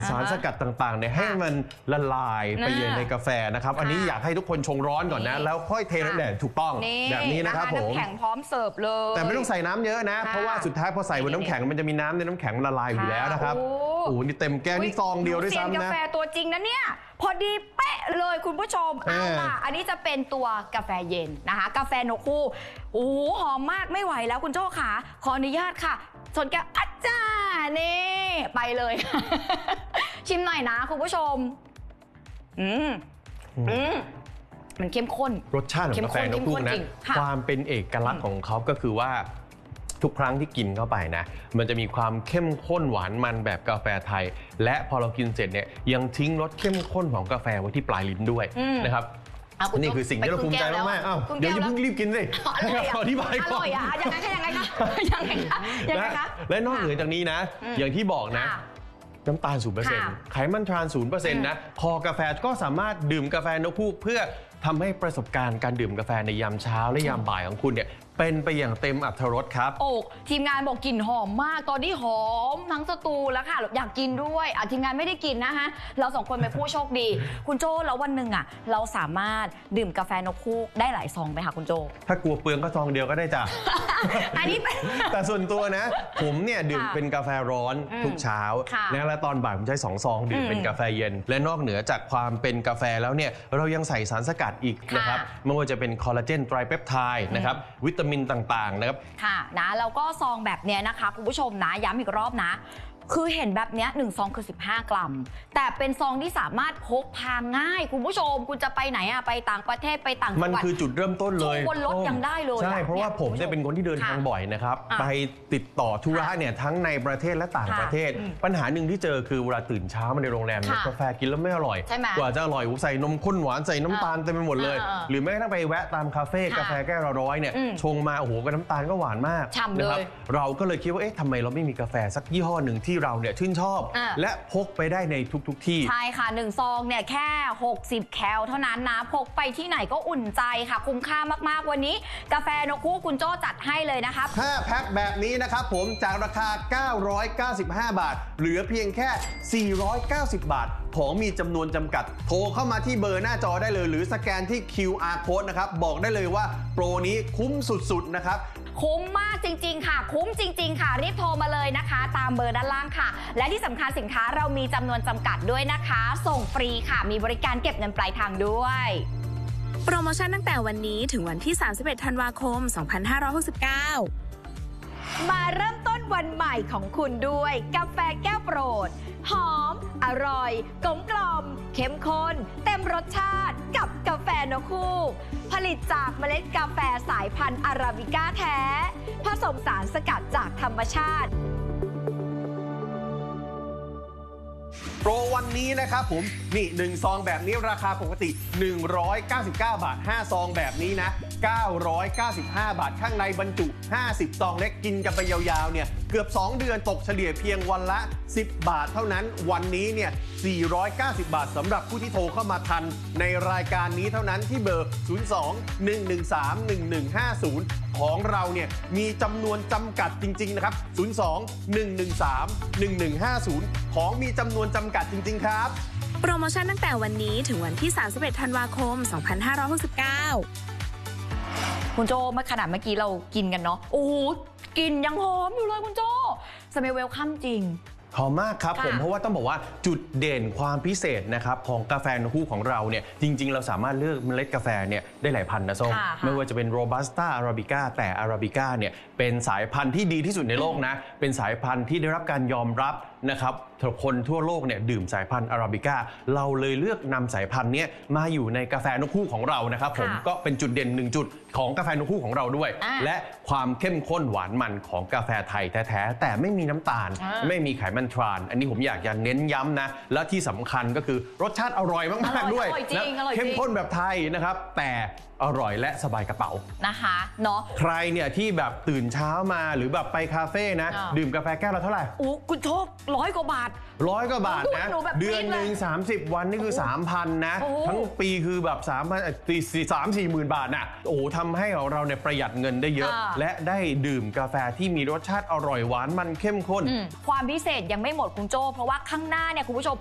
สารสกัดต่างๆเนี่ยให้มันละลายไปเย็นในกาแฟนะครับอันนี้อยากให้ทุกคนชงร้อนก่อนนะแล้วค่อยเทน้ำแดงถูกต้องแบบนี้นะครับผมน้ำแข็งพร้อมเสิร์ฟเลยแต่ไม่ต้องใส่น้ำเยอะนะเพราะว่าสุดท้ายพอใส่บนน้ำแข็งมันจะมีน้ำในน้ำแข็งละลายอยู่แล้วนะครับโอ้นี่เต็มแก้วนี่ซองเดียวด้วยซ้ำนะกาแฟตัวจริงนะเนี่ยพอดีเป๊ะเลยคุณผู้ชมเอาล่ะอันนี้จะเป็นตัวกาแฟเย็นนะคะกาแฟนกคู่โอ้หอมมากไม่ไหวแล้วคุณโจ้ขาขออนุญาตค่ะชนแก้วอาจารย์นี่ไปเลยชิมหน่อยนะคุณผู้ชมมันเข้มข้นรสชาติของกาแฟนกคู่นะความเป็นเอกลักษณ์ของเขาก็คือว่าทุกครั้งที่กินเข้าไปนะมันจะมีความเข้มข้นหวานมันแบบกาแฟไทยและพอเรากินเสร็จเนี่ยยังทิ้งรสเข้มข้นของกาแฟไว้ที่ปลายลิ้นด้วยนะครับนี่คือสิ่งที่เราภูมิใจมากๆเดี๋ยวอย่าเพิ่งรีบกินสิอธิบายก่อนอร่อยอ่ะยังไงคะและนอกเหนือจากนี้นะอย่างที่บอกนะน้ำตาล 0% ไขมันทราน 0% นะพอกาแฟก็สามารถดื่มกาแฟนกฮูกเพื่อทำให้ประสบการณ์การดื่มกาแฟในยามเช้าและยามบ่ายของคุณเนี่ยเป็นไปอย่างเต็มอรรถรสครับโอ้ทีมงานบอกกลิ่นหอมมากตอนนี้หอมทั้งสตูแล้วค่ะอยากกินด้วยทีมงานไม่ได้กินนะฮะเรา2คนเป็นผู้โชคดีคุณโจ้แล้ววันหนึ่งเราสามารถดื่มกาแฟนกฮูกได้หลายซองไหมคะคุณโจ้ถ้ากลัวเปลืองก็ซองเดียวก็ได้จ้ะอันนี้แต่ส่วนตัวนะผมเนี่ยดื่มเป็นกาแฟร้อนทุกเช้าและตอนบ่ายผมใช้2 ซองดื่มเป็นกาแฟเย็นและนอกเหนือจากความเป็นกาแฟแล้วเนี่ยเรายังใส่สารสกัดอีกนะครับไม่ว่าจะเป็นคอลลาเจนไตรเปปไทด์นะครับวิตามินต่างๆนะครับค่ะนะแล้วก็ซองแบบเนี้ยนะคะคุณผู้ชมนะย้ำอีกรอบนะคือเห็นแบบเนี้ย1 ซองคือ15 กรัมแต่เป็นซองที่สามารถพกพาง่ายคุณผู้ชมคุณจะไปไหนไปต่างประเทศไปต่างจังหวัดมันคือจุดเริ่มต้นเลยบนรถยังได้เลยใช่เพราะว่าผมเนี่ยเป็นคนที่เดินทางบ่อยนะครับไปติดต่อธุระเนี่ยทั้งในประเทศและต่างประเทศปัญหาหนึ่งที่เจอคือเวลาตื่นเช้ามาในโรงแรมกาแฟกินแล้วไม่อร่อยกว่าจะอร่อยใส่นมข้นหวานใส่น้ำตาลเต็มไปหมดเลยหรือแม้กระทั่งไปแวะตามคาเฟ่กาแฟแก้วละ100เนี่ยชงมาโอ้โหกับน้ำตาลก็หวานมากนะครับเราก็เลยคิดว่าทำไมเราไม่มีกาแฟสักยี่ห้อหนึ่งที่เราเนี่ยชื่นชอบและพกไปได้ในทุกที่ใช่ค่ะ1 ซองเนี่ยแค่60 แคลเท่านั้นนะพกไปที่ไหนก็อุ่นใจค่ะคุ้มค่ามากๆวันนี้กาแฟนกฮูกคุณโจ้จัดให้เลยนะครับ 5 แพ็คแบบนี้นะครับผมจากราคา995 บาทเหลือเพียงแค่490 บาทของมีจำนวนจำกัดโทรเข้ามาที่เบอร์หน้าจอได้เลยหรือสแกนที่ QR Code นะครับบอกได้เลยว่าโปรนี้คุ้มสุดๆนะครับคุ้มมากจริงๆค่ะคุ้มจริงๆค่ะรีบโทรมาเลยนะคะตามเบอร์ด้านล่างค่ะและที่สำคัญสินค้าเรามีจำนวนจำกัดด้วยนะคะส่งฟรีค่ะมีบริการเก็บเงินปลายทางด้วยโปรโมชั่นตั้งแต่วันนี้ถึงวันที่31 ธันวาคม 2569 มาเริ่มต้นวันใหม่ของคุณด้วยกาแฟแก้วโปรดหอมอร่อยกลมกล่อมเข้มข้นเต็มรสชาติกับกาแฟนกฮูกผลิตจากเมล็ดกาแฟสายพันธุ์อาราบิก้าแท้ผสมสารสกัดจากธรรมชาติโปรวันนี้นะครับผมนี่1 ซองแบบนี้ราคาปกติ199 บาท5 ซองแบบนี้นะ995 บาทข้างในบรรจุ50 ซองเล็กกินกันไปยาวๆเนี่ยเกือบ2 เดือนตกเฉลี่ยเพียงวันละ10 บาทเท่านั้นวันนี้เนี่ย490 บาทสำหรับผู้ที่โทรเข้ามาทันในรายการนี้เท่านั้นที่เบอร์02-113-1150ของเราเนี่ยมีจำนวนจำกัดจริงๆนะครับ02-113-1150ของมีจำนวนจำกัดจริงๆครับโปรโมชั่นตั้งแต่วันนี้ถึงวันที่31 ธันวาคม 2569 คุณโจเมื่อขนาดเมื่อกี้เรากินกันเนาะโอ้โหกลิ่นยังหอมอยู่เลยคุณโจสเมลเวลคัมจริงหอมมากครับผมเพราะว่าต้องบอกว่าจุดเด่นความพิเศษนะครับของกาแฟนกฮูกของเราเนี่ยจริงๆเราสามารถเลือกเมล็ดกาแฟเนี่ยได้หลายพันธุ์นะส้มไม่ว่าจะเป็นโรบัสต้าอาราบิก้าแต่อาราบิก้าเนี่ยเป็นสายพันธุ์ที่ดีที่สุดในโลกนะเป็นสายพันธุ์ที่ได้รับการยอมรับนะครับคนทั่วโลกเนี่ยดื่มสายพันธุ์อาราบิก้าเราเลยเลือกนำสายพันธุ์นี้มาอยู่ในกาแฟนกฮูกของเรานะครับผมก็เป็นจุดเด่น1 จุดของกาแฟนกฮูกของเราด้วยและความเข้มข้นหวานมันของกาแฟไทยแท้ๆแต่ไม่มีน้ำตาลไม่มีไขมันทรานอันนี้ผมอยากจะเน้นย้ำนะและที่สำคัญก็คือรสชาติอร่อยมากๆด้วยนะเข้มข้นแบบไทยนะครับแต่อร่อยและสบายกระเป๋านะคะเนาะใครเนี่ยที่แบบตื่นเช้ามาหรือแบบไปคาเฟ่นะดื่มกาแฟแก้วละเท่าไหร่คุณโชค 100 กว่าบาท 100 กว่าบาทนะหนูแบบเดือนหนึ่ง30 วันนี่คือ 3,000 นะโอ้โหทั้งปีคือแบบ 3-4 หมื่นบาทน่ะโอ้โหทำให้เราเนี่ยประหยัดเงินได้เยอะ และได้ดื่มกาแฟที่มีรสชาติอร่อยหวานมันเข้มข้นความพิเศษยังไม่หมดคุณโจ้เพราะว่าข้างหน้าเนี่ยคุณผู้ชม